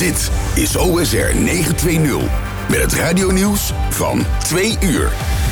Dit is OSR 920 met het radionieuws van 2 uur.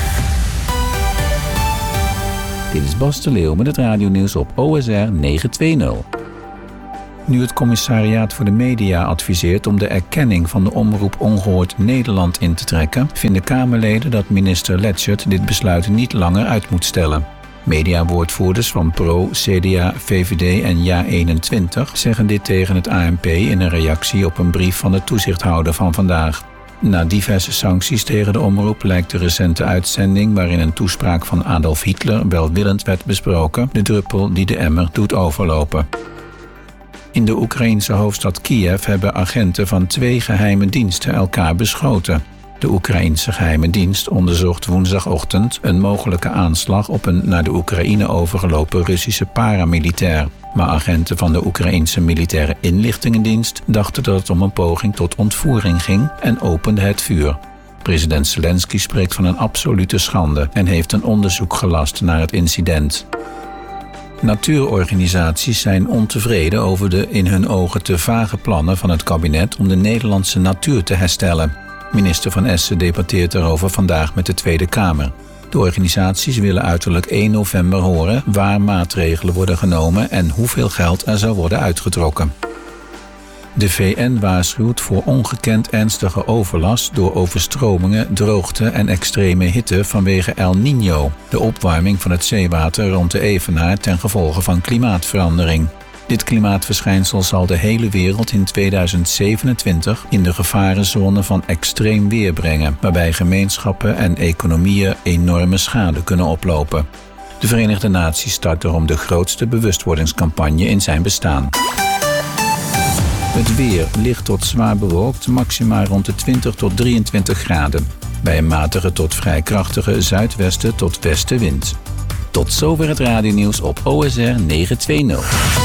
Dit is Bas de Leeuw met het radionieuws op OSR 920. Nu het Commissariaat voor de Media adviseert om de erkenning van de omroep Ongehoord Nederland in te trekken, vinden Kamerleden dat minister Letschert dit besluit niet langer uit moet stellen. Mediawoordvoerders van PRO, CDA, VVD en JA21 zeggen dit tegen het ANP in een reactie op een brief van de toezichthouder van vandaag. Na diverse sancties tegen de omroep lijkt de recente uitzending waarin een toespraak van Adolf Hitler welwillend werd besproken de druppel die de emmer doet overlopen. In de Oekraïense hoofdstad Kiev hebben agenten van 2 geheime diensten elkaar beschoten. De Oekraïense geheime dienst onderzocht woensdagochtend een mogelijke aanslag op een naar de Oekraïne overgelopen Russische paramilitair. Maar agenten van de Oekraïense militaire inlichtingendienst dachten dat het om een poging tot ontvoering ging en openden het vuur. President Zelensky spreekt van een absolute schande en heeft een onderzoek gelast naar het incident. Natuurorganisaties zijn ontevreden over de in hun ogen te vage plannen van het kabinet om de Nederlandse natuur te herstellen. Minister Van Essen debatteert daarover vandaag met de Tweede Kamer. De organisaties willen uiterlijk 1 november horen waar maatregelen worden genomen en hoeveel geld er zou worden uitgetrokken. De VN waarschuwt voor ongekend ernstige overlast door overstromingen, droogte en extreme hitte vanwege El Niño, de opwarming van het zeewater rond de Evenaar ten gevolge van klimaatverandering. Dit klimaatverschijnsel zal de hele wereld in 2027 in de gevarenzone van extreem weer brengen, waarbij gemeenschappen en economieën enorme schade kunnen oplopen. De Verenigde Naties start daarom de grootste bewustwordingscampagne in zijn bestaan. Het weer licht tot zwaar bewolkt, maximaal rond de 20 tot 23 graden. Bij een matige tot vrij krachtige zuidwesten tot westenwind. Tot zover het radionieuws op OSR 920.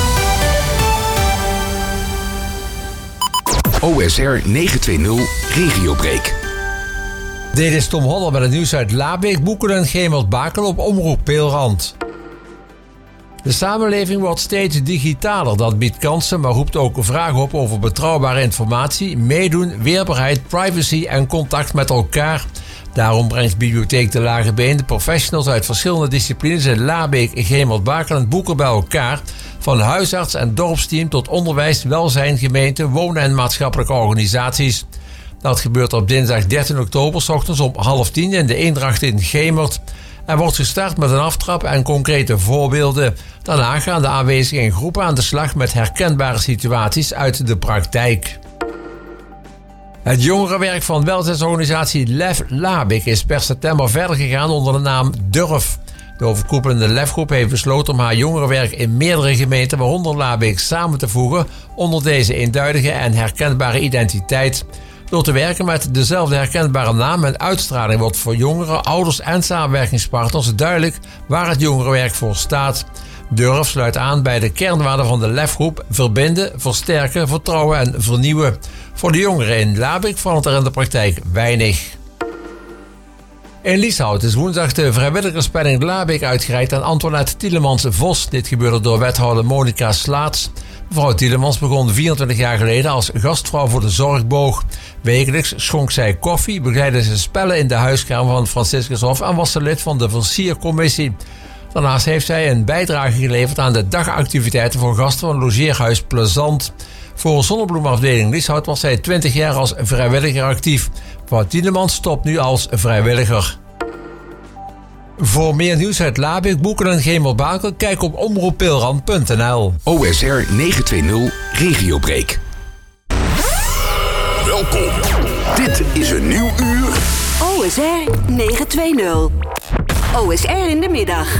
OSR 920 Regiobreak. Dit is Tom Holler met het nieuws uit Laabeek, Boekelen en Gemert-Bakel op Omroep Peelrand. De samenleving wordt steeds digitaler. Dat biedt kansen, maar roept ook vragen op over betrouwbare informatie, meedoen, weerbaarheid, privacy en contact met elkaar. Daarom brengt Bibliotheek de Lage Been de professionals uit verschillende disciplines in Laabeek, Gemert-Bakel en Boeken bij elkaar. Van huisarts en dorpsteam tot onderwijs, welzijn, gemeente, wonen en maatschappelijke organisaties. Dat gebeurt op dinsdag 13 oktober 's ochtends om 9:30 in de Eendracht in Gemert. Er wordt gestart met een aftrap en concrete voorbeelden. Daarna gaan de aanwezigen in groepen aan de slag met herkenbare situaties uit de praktijk. Het jongerenwerk van welzijnsorganisatie LEF Laabeek is per september verder gegaan onder de naam Durf. De overkoepelende LEF-groep heeft besloten om haar jongerenwerk in meerdere gemeenten, waaronder Laabeek, samen te voegen onder deze eenduidige en herkenbare identiteit. Door te werken met dezelfde herkenbare naam en uitstraling wordt voor jongeren, ouders en samenwerkingspartners duidelijk waar het jongerenwerk voor staat. Durf sluit aan bij de kernwaarden van de LEF-groep: verbinden, versterken, vertrouwen en vernieuwen. Voor de jongeren in Laabeek verandert er in de praktijk weinig. In Lieshout is woensdag de vrijwilligerspelling Laabeek uitgereikt aan Antoinette Tielemans-Vos. Dit gebeurde door wethouder Monica Slaats. Mevrouw Tielemans begon 24 jaar geleden als gastvrouw voor de Zorgboog. Wekelijks schonk zij koffie, begeleidde ze spellen in de huiskamer van het Franciscushof en was ze lid van de versiercommissie. Daarnaast heeft zij een bijdrage geleverd aan de dagactiviteiten voor gasten van logeerhuis Plezant. Voor Zonnebloemafdeling Lieshout was zij 20 jaar als vrijwilliger actief. Mevrouw Tielemans stopt nu als vrijwilliger. Voor meer nieuws uit Laabeek, Boeken en Gemert-Bakel, kijk op omroeppeelrand.nl. OSR 920 Regiobreak. Welkom. Dit is een nieuw uur. OSR 920. OSR in de middag.